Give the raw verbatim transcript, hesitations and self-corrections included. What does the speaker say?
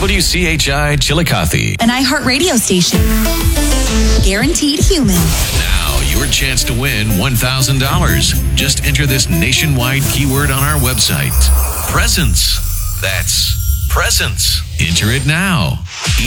W C H I Chillicothe. An iHeart radio station. Guaranteed human. Now, your chance to win one thousand dollars. Just enter this nationwide keyword on our website. Presents. That's presents. Enter it now.